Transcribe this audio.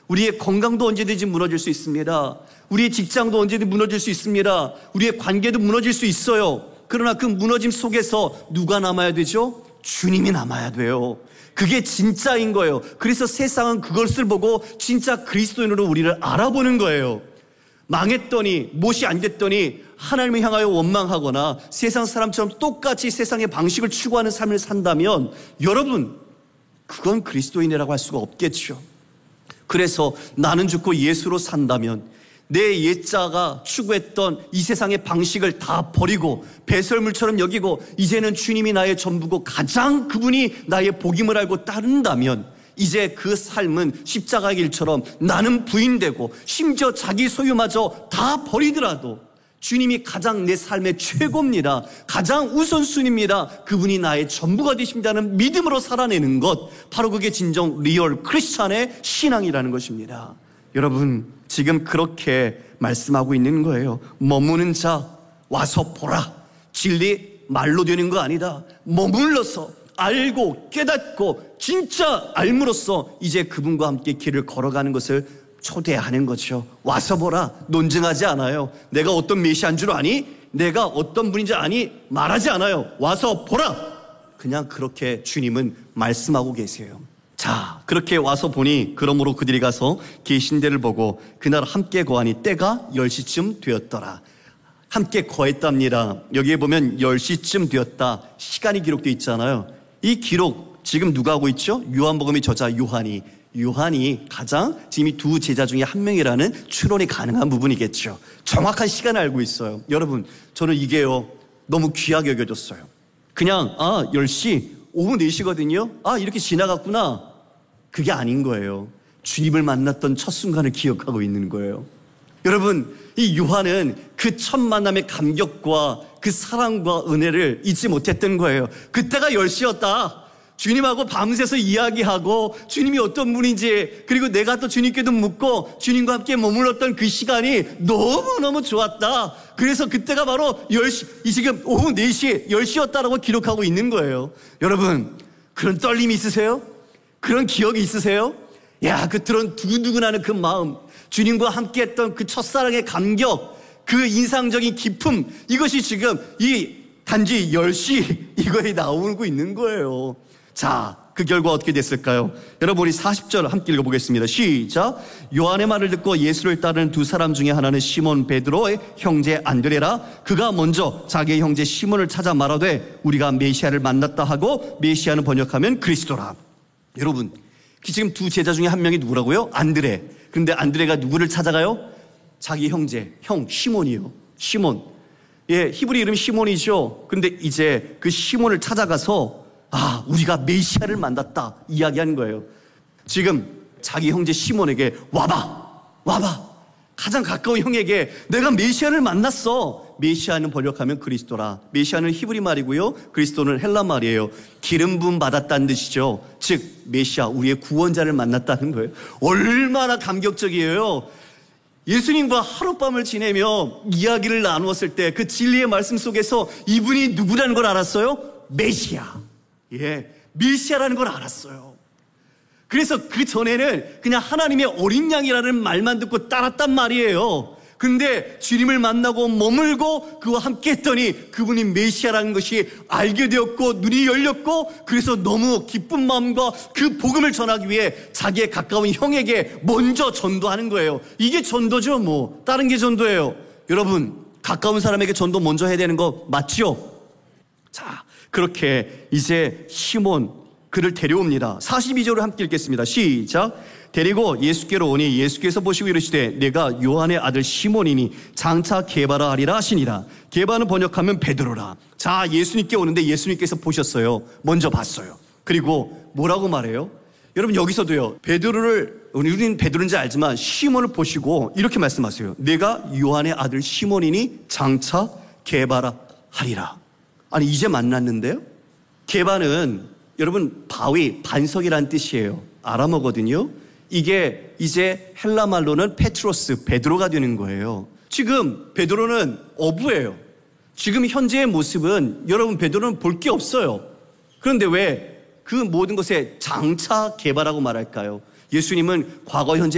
우리의 건강도 언제든지 무너질 수 있습니다. 우리의 직장도 언제든지 무너질 수 있습니다. 우리의 관계도 무너질 수 있어요. 그러나 그 무너짐 속에서 누가 남아야 되죠? 주님이 남아야 돼요. 그게 진짜인 거예요. 그래서 세상은 그것을 보고 진짜 그리스도인으로 우리를 알아보는 거예요. 망했더니, 못이 안 됐더니 하나님을 향하여 원망하거나 세상 사람처럼 똑같이 세상의 방식을 추구하는 삶을 산다면 여러분, 그건 그리스도인이라고 할 수가 없겠죠. 그래서 나는 죽고 예수로 산다면 내 옛자가 추구했던 이 세상의 방식을 다 버리고 배설물처럼 여기고 이제는 주님이 나의 전부고 가장 그분이 나의 복임을 알고 따른다면 이제 그 삶은 십자가의 길처럼 나는 부인되고 심지어 자기 소유마저 다 버리더라도 주님이 가장 내 삶의 최고입니다. 가장 우선순위입니다. 그분이 나의 전부가 되신다는 믿음으로 살아내는 것, 바로 그게 진정 리얼 크리스찬의 신앙이라는 것입니다. 여러분, 지금 그렇게 말씀하고 있는 거예요. 머무는 자 와서 보라. 진리 말로 되는 거 아니다. 머물러서 알고 깨닫고 진짜 알므로써 이제 그분과 함께 길을 걸어가는 것을 초대하는 거죠. 와서 보라. 논증하지 않아요. 내가 어떤 메시아인 줄 아니? 내가 어떤 분인지 아니? 말하지 않아요. 와서 보라. 그냥 그렇게 주님은 말씀하고 계세요. 자, 그렇게 와서 보니 그러므로 그들이 가서 계신 데를 보고 그날 함께 거하니 때가 10시쯤 되었더라. 함께 거했답니다. 여기에 보면 10시쯤 되었다. 시간이 기록되어 있잖아요. 이 기록 지금 누가 하고 있죠? 요한복음의 저자 요한이 가장 지금 이 두 제자 중에 한 명이라는 추론이 가능한 부분이겠죠. 정확한 시간을 알고 있어요. 여러분, 저는 이게요 너무 귀하게 여겨졌어요. 그냥 10시, 오후 4시거든요. 이렇게 지나갔구나. 그게 아닌 거예요. 주님을 만났던 첫 순간을 기억하고 있는 거예요. 여러분, 이 요한은 그 첫 만남의 감격과 그 사랑과 은혜를 잊지 못했던 거예요. 그때가 10시였다. 주님하고 밤새서 이야기하고 주님이 어떤 분인지, 그리고 내가 또 주님께도 묻고 주님과 함께 머물렀던 그 시간이 너무너무 좋았다. 그래서 그때가 바로 10시, 지금 오후 4시, 10시였다라고 기록하고 있는 거예요. 여러분, 그런 떨림이 있으세요? 그런 기억이 있으세요? 야, 그 두근두근하는 그 마음, 주님과 함께 했던 그 첫사랑의 감격, 그 인상적인 기쁨, 이것이 지금 이 단지 10시 이거에 나오고 있는 거예요. 자, 그 결과 어떻게 됐을까요? 여러분, 우리 40절 함께 읽어보겠습니다. 시작. 요한의 말을 듣고 예수를 따르는 두 사람 중에 하나는 시몬 베드로의 형제 안드레라. 그가 먼저 자기의 형제 시몬을 찾아 말하되 우리가 메시아를 만났다 하고, 메시아는 번역하면 그리스도라. 여러분, 지금 두 제자 중에 한 명이 누구라고요? 안드레. 그런데 안드레가 누구를 찾아가요? 자기 형제, 시몬이요. 시몬. 예, 히브리 이름 시몬이죠. 그런데 이제 그 시몬을 찾아가서 우리가 메시아를 만났다 이야기하는 거예요. 지금 자기 형제 시몬에게 와봐. 가장 가까운 형에게 내가 메시아를 만났어. 메시아는 번역하면 그리스도라. 메시아는 히브리 말이고요, 그리스도는 헬라 말이에요. 기름 부음 받았다는 뜻이죠. 즉 메시아, 우리의 구원자를 만났다는 거예요. 얼마나 감격적이에요. 예수님과 하룻밤을 지내며 이야기를 나누었을 때 그 진리의 말씀 속에서 이분이 누구라는 걸 알았어요? 메시아. 예, 메시아라는 걸 알았어요. 그래서 그 전에는 그냥 하나님의 어린 양이라는 말만 듣고 따랐단 말이에요. 근데 주님을 만나고 머물고 그와 함께 했더니 그분이 메시아라는 것이 알게 되었고 눈이 열렸고, 그래서 너무 기쁜 마음과 그 복음을 전하기 위해 자기의 가까운 형에게 먼저 전도하는 거예요. 이게 전도죠. 뭐 다른 게 전도예요. 여러분, 가까운 사람에게 전도 먼저 해야 되는 거 맞죠? 자, 그렇게 이제 시몬 그를 데려옵니다. 42절을 함께 읽겠습니다. 시작. 데리고 예수께로 오니 예수께서 보시고 이르시되 내가 요한의 아들 시몬이니 장차 게바라 하리라 하시니라. 게바는 번역하면 베드로라. 자, 예수님께 오는데 예수님께서 보셨어요. 먼저 봤어요. 그리고 뭐라고 말해요? 여러분, 여기서도요, 우리는 베드로인지 알지만 시몬을 보시고 이렇게 말씀하세요. 내가 요한의 아들 시몬이니 장차 게바라 하리라. 아니, 이제 만났는데요? 게바는 여러분 바위, 반석이란 뜻이에요. 아람어거든요. 이게 이제 헬라 말로는 페트로스, 베드로가 되는 거예요. 지금 베드로는 어부예요. 지금 현재의 모습은 여러분 베드로는 볼 게 없어요. 그런데 왜 그 모든 것에 장차 게바라고 말할까요? 예수님은 과거, 현재,